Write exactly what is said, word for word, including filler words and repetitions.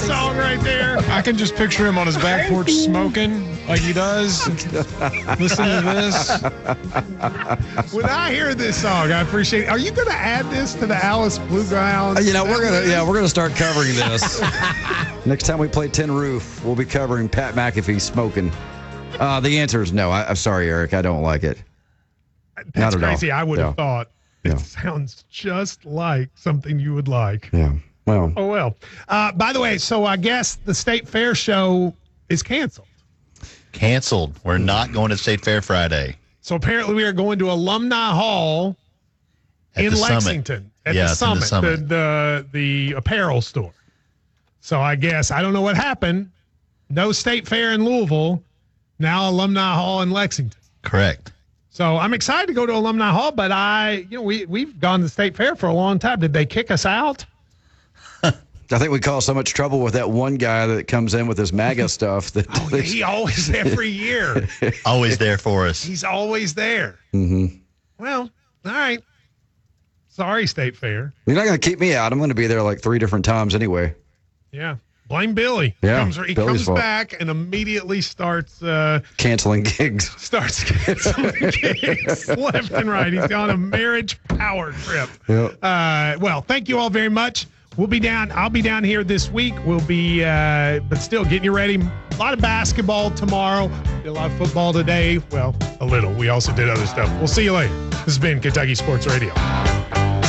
song right there. I can just picture him on his back porch smoking like he does. Listen to this. When I hear this song, I appreciate it. Are you going to add this to the Alice Bluegrounds? You know, we're gonna yeah, we're gonna start covering this. Next time we play Tin Roof, we'll be covering Pat McAfee smoking. Uh, the answer is no. I, I'm sorry, Eric. I don't like it. That's Not at crazy. all. I would have Yeah. thought it Yeah. sounds just like something you would like. Yeah. Well. Oh, well. Uh, by the way, so I guess the State Fair show is canceled. Canceled. We're not going to State Fair Friday. So apparently we are going to Alumni Hall At in the Summit. Lexington at Yeah, the, it's in the summit, Summit. the, the the apparel store. So I guess I don't know what happened. No State Fair in Louisville. Now Alumni Hall in Lexington. Correct. So I'm excited to go to Alumni Hall, but I, you know, we we've gone to the State Fair for a long time. Did they kick us out? I think we caused so much trouble with that one guy that comes in with his MAGA stuff. That Oh, yeah, he always every year. Always there for us. He's always there. Mm-hmm. Well, all right. Sorry, State Fair. You're not going to keep me out. I'm going to be there like three different times anyway. Yeah. Blame Billy. Yeah, Comes, he Billy's comes fault. back and immediately starts uh, Canceling gigs. starts canceling gigs left and right. He's on a marriage power trip. Yep. Uh, well, thank you all very much. We'll be down. I'll be down here this week. We'll be, uh, but still getting you ready. A lot of basketball tomorrow. Did a lot of football today. Well, a little. We also did other stuff. We'll see you later. This has been Kentucky Sports Radio.